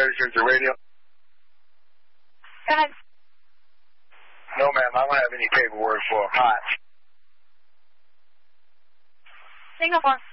register the radio? Go ahead. No, ma'am, I don't have any paperwork for a pot. Signal 4.